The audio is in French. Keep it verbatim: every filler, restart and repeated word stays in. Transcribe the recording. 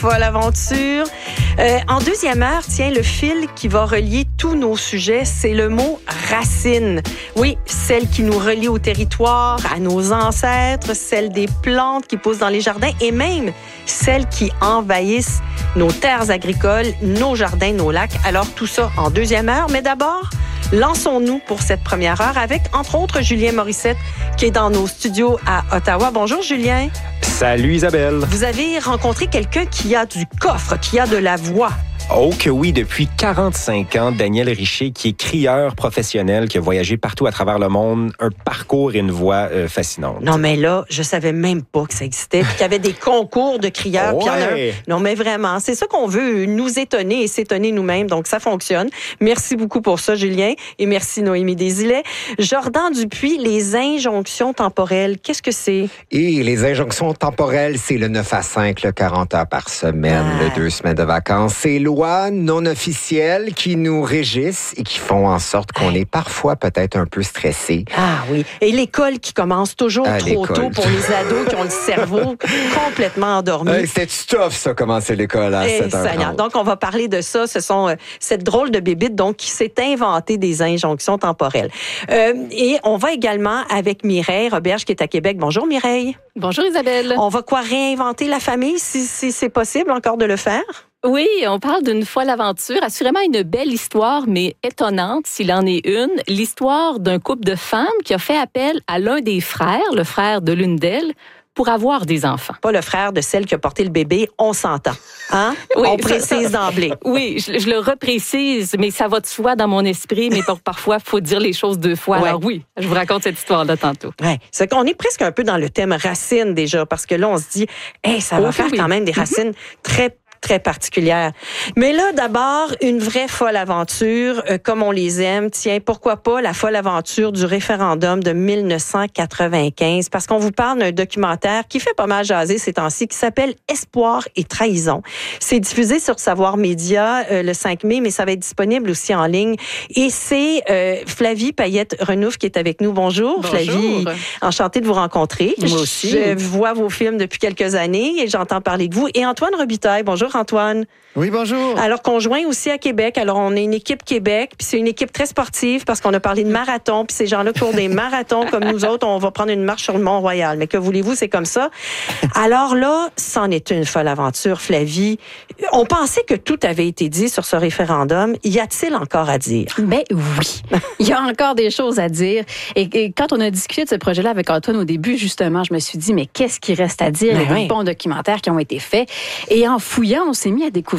Folle aventure. Euh, en deuxième heure, tiens, le fil qui va relier tous nos sujets, c'est le mot racine. Oui, celle qui nous relie au territoire, à nos ancêtres, celle des plantes qui poussent dans les jardins et même celles qui envahissent nos terres agricoles, nos jardins, nos lacs. Alors tout ça en deuxième heure, mais d'abord, lançons-nous pour cette première heure avec, entre autres, Julien Morissette qui est dans nos studios à Ottawa. Bonjour Julien. Salut Isabelle. Vous avez rencontré quelqu'un qui a du coffre, qui a de la voix. Oh que oui, depuis quarante-cinq ans, Daniel Richer, qui est crieur professionnel, qui a voyagé partout à travers le monde, un parcours et une voix euh, fascinante. Non, mais là, je savais même pas que ça existait, puis qu'il y avait des concours de crieurs. Ouais. Puis il y en a un. Non, mais vraiment, c'est ça qu'on veut, nous étonner et s'étonner nous-mêmes, donc ça fonctionne. Merci beaucoup pour ça, Julien, et merci Noémie Desilets. Jordan Dupuis, les injonctions temporelles, qu'est-ce que c'est? Et les injonctions temporelles, c'est le neuf à cinq, le quarante heures par semaine, Ah. le deux semaines de vacances. C'est lois non officielles qui nous régissent et qui font en sorte qu'on est parfois peut-être un peu stressé. Ah oui. Et l'école qui commence toujours Ah, trop l'école. tôt pour les ados qui ont le cerveau complètement endormi. Hey, c'était tough, ça, commencer l'école à Eh, sept heures Seigneur. trente. Donc, on va parler de ça. Ce sont euh, cette drôle de bébite donc qui s'est inventée des injonctions temporelles. Euh, et on va également avec Mireille Roberge qui est à Québec. Bonjour Mireille. Bonjour Isabelle. On va quoi réinventer la famille si, si c'est possible encore de le faire? Oui, on parle d'une folle aventure, assurément une belle histoire, mais étonnante s'il en est une. L'histoire d'un couple de femmes qui a fait appel à l'un des frères, le frère de l'une d'elles, pour avoir des enfants. Pas le frère de celle qui a porté le bébé, on s'entend. Hein? Oui, on ça- précise ça- d'emblée. Oui, je, je le reprécise, mais ça va de soi dans mon esprit, mais pour, parfois, il faut dire les choses deux fois. Ouais. Alors oui, je vous raconte cette histoire-là tantôt. Ouais, c'est qu'on est presque un peu dans le thème racines déjà, parce que là, on se dit, hey, ça va Oh, faire oui. quand même des racines très très particulière. Mais là, d'abord, une vraie folle aventure, euh, comme on les aime. Tiens, pourquoi pas la folle aventure du référendum de mille neuf cent quatre-vingt-quinze? Parce qu'on vous parle d'un documentaire qui fait pas mal jaser ces temps-ci, qui s'appelle Espoir et trahison. C'est diffusé sur Savoir Média euh, le cinq mai, mais ça va être disponible aussi en ligne. Et c'est euh, Flavie Payette-Renouf qui est avec nous. Bonjour, Bonjour. Flavie. Enchantée de vous rencontrer. Moi aussi. Je vois vos films depuis quelques années et j'entends parler de vous. Et Antoine Robitaille. Bonjour, Antoine. Oui, bonjour. Alors, conjoint aussi à Québec. Alors, on est une équipe Québec, puis c'est une équipe très sportive parce qu'on a parlé de marathon, puis ces gens-là courent des marathons comme nous autres. On va prendre une marche sur le Mont-Royal. Mais que voulez-vous, c'est comme ça. Alors là, c'en est une folle aventure, Flavie. On pensait que tout avait été dit sur ce référendum. Y a-t-il encore à dire? Ben oui, il y a encore des choses à dire. Et, et quand on a discuté de ce projet-là avec Antoine au début, justement, je me suis dit, mais qu'est-ce qui reste à dire? Ben Il y a oui. des bons documentaires qui ont été faits. Et en fouillant, on s'est mis à découvrir